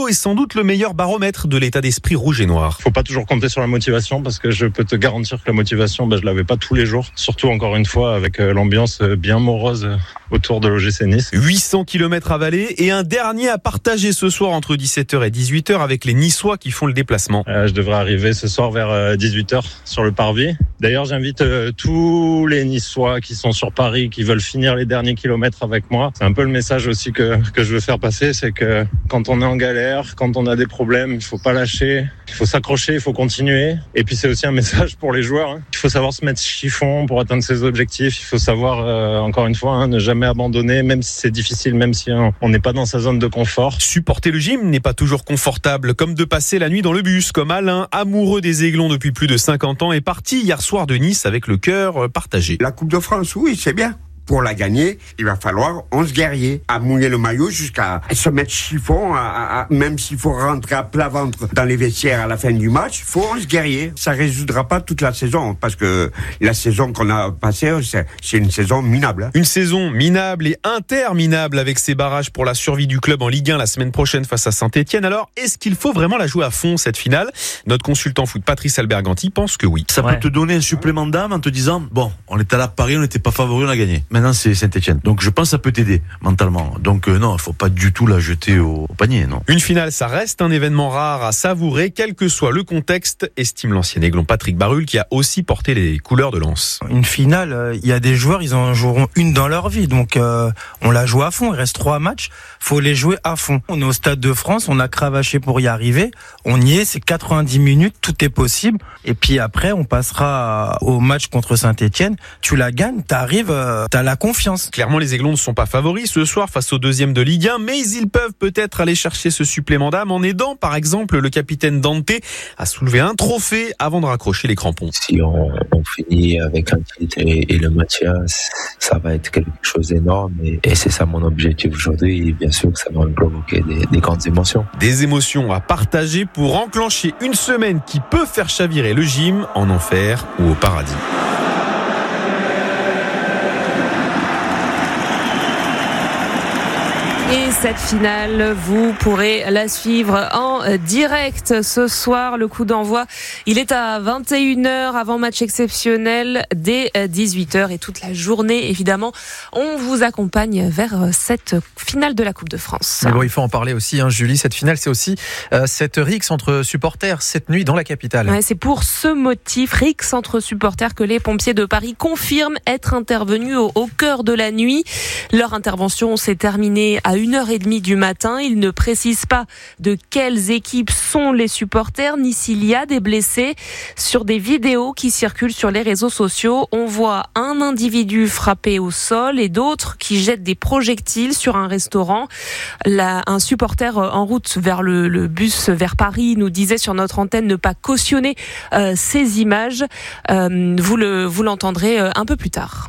météo est sans doute le meilleur baromètre de l'état d'esprit rouge et noir. Faut pas toujours compter sur la motivation parce que je peux te garantir que la motivation, je l'avais pas tous les jours. Surtout encore une fois avec l'ambiance bien morose autour de l'OGC Nice. 800 km avalés et un dernier à partager ce soir entre 17h et 18h avec les Niçois qui font le déplacement. Je devrais arriver ce soir vers 18h sur le parvis. D'ailleurs, j'invite tous les Niçois qui sont sur Paris, qui veulent finir les derniers kilomètres avec moi. C'est un peu le message aussi que je veux faire passer, c'est que quand on est en galère, quand on a des problèmes, il faut pas lâcher, il faut s'accrocher, il faut continuer. Et puis c'est aussi un message pour les joueurs. Il faut savoir se mettre chiffon pour atteindre ses objectifs. Il faut savoir, encore une fois, ne jamais abandonner, même si c'est difficile, même si on n'est pas dans sa zone de confort. Supporter le gym n'est pas toujours confortable, comme de passer la nuit dans le bus, comme Alain, amoureux des Aiglons depuis plus de 50 ans, est parti hier soir de Nice avec le cœur partagé. La Coupe de France, oui, c'est bien. Pour la gagner, il va falloir 11 guerriers à mouiller le maillot jusqu'à se mettre chiffon, même s'il faut rentrer à plat ventre dans les vestiaires à la fin du match, il faut 11 guerriers. Ça résoudra pas toute la saison, parce que la saison qu'on a passée, c'est une saison minable. Une saison minable et interminable avec ces barrages pour la survie du club en Ligue 1 la semaine prochaine face à Saint-Etienne. Alors, est-ce qu'il faut vraiment la jouer à fond, cette finale ? Notre consultant foot Patrice Alberganti pense que oui. Ça peut te donner un supplément d'âme en te disant, on était là à Paris, on n'était pas favori, on a gagné. Maintenant, c'est Saint-Etienne. Donc, je pense que ça peut t'aider mentalement. Donc, non, il ne faut pas du tout la jeter au panier, non. Une finale, ça reste un événement rare à savourer, quel que soit le contexte, estime l'ancien Aiglon Patrick Barrulle, qui a aussi porté les couleurs de Lens. Une finale, il y a des joueurs, ils en joueront une dans leur vie. Donc, on la joue à fond. Il reste 3 matchs. Faut les jouer à fond. On est au Stade de France. On a cravaché pour y arriver. On y est. C'est 90 minutes. Tout est possible. Et puis après, on passera au match contre Saint-Etienne. Tu la gagnes. T'arrives, t'as la confiance. Clairement, les Aiglons ne sont pas favoris ce soir face au 2e de Ligue 1, mais ils peuvent peut-être aller chercher ce supplément d'âme en aidant, par exemple, le capitaine Dante à soulever un trophée avant de raccrocher les crampons. Si on finit avec un titre et le maintien, ça va être quelque chose d'énorme et c'est ça mon objectif aujourd'hui. Et bien sûr que ça va me provoquer des grandes émotions. Des émotions à partager pour enclencher une semaine qui peut faire chavirer le gym en enfer ou au paradis. Et cette finale, vous pourrez la suivre en direct ce soir. Le coup d'envoi, il est à 21h avant match exceptionnel dès 18h et toute la journée, évidemment. On vous accompagne vers cette finale de la Coupe de France. Mais bon, il faut en parler aussi, Julie. Cette finale, c'est aussi cette rixe entre supporters cette nuit dans la capitale. Ouais, c'est pour ce motif, rixe entre supporters, que les pompiers de Paris confirment être intervenus au cœur de la nuit. Leur intervention s'est terminée à 1h30 du matin. Ils ne précisent pas de quelles équipes sont les supporters, ni s'il y a des blessés. Sur des vidéos qui circulent sur les réseaux sociaux, on voit un individu frappé au sol et d'autres qui jettent des projectiles sur un restaurant. Un supporter en route vers le bus vers Paris nous disait sur notre antenne ne pas cautionner ces images. Vous l'entendrez un peu plus tard.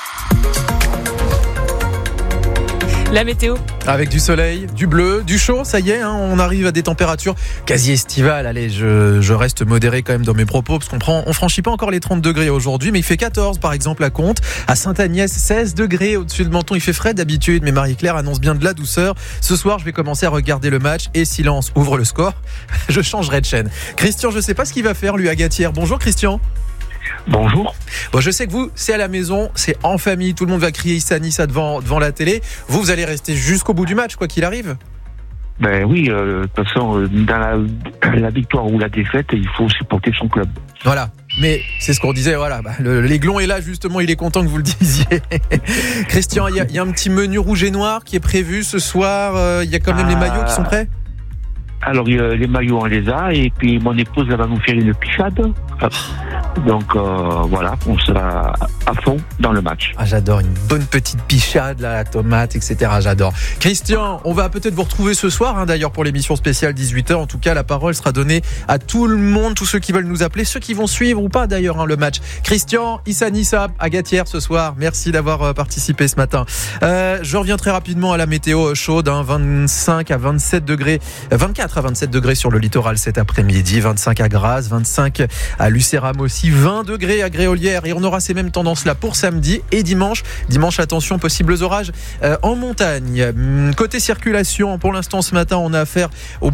La météo. Avec du soleil, du bleu, du chaud, ça y est, on arrive à des températures quasi estivales. Allez, je reste modéré quand même dans mes propos parce on franchit pas encore les 30 degrés aujourd'hui, mais il fait 14 par exemple à Comtes, à Sainte-Agnès, 16 degrés au-dessus de Menton. Il fait frais d'habitude, mais Marie-Claire annonce bien de la douceur. Ce soir, je vais commencer à regarder le match et silence ouvre le score. Je changerai de chaîne. Christian, je sais pas ce qu'il va faire lui à Gatière. Bonjour Christian. Bonjour. Bon, je sais que vous, c'est à la maison, c'est en famille, tout le monde va crier Issa Nissa devant la télé. Vous allez rester jusqu'au bout du match, quoi qu'il arrive. Ben oui, de toute façon, dans la victoire ou la défaite, il faut supporter son club. Voilà, mais c'est ce qu'on disait, voilà. L'Aiglon est là, justement, il est content que vous le disiez. Christian, il y a un petit menu rouge et noir qui est prévu ce soir. Il y a quand même les maillots qui sont prêts. Alors, les maillots, on les a, et puis mon épouse, elle va nous faire une pichade. Donc, voilà, on sera à fond dans le match. Ah, j'adore, une bonne petite pichade, là, la tomate, etc. J'adore. Christian, on va peut-être vous retrouver ce soir, d'ailleurs, pour l'émission spéciale 18h. En tout cas, la parole sera donnée à tout le monde, tous ceux qui veulent nous appeler, ceux qui vont suivre ou pas, d'ailleurs, le match. Christian, Issa Nissa, à Gatière ce soir. Merci d'avoir participé ce matin. Je reviens très rapidement à la météo chaude, 25 à 27 degrés, 24 à 27 degrés sur le littoral cet après-midi, 25 à Grasse, 25 à Lucéram aussi, 20 degrés à Gréolière, et on aura ces mêmes tendances-là pour samedi et dimanche. Dimanche, attention, possibles orages en montagne. Côté circulation, pour l'instant ce matin, on a affaire au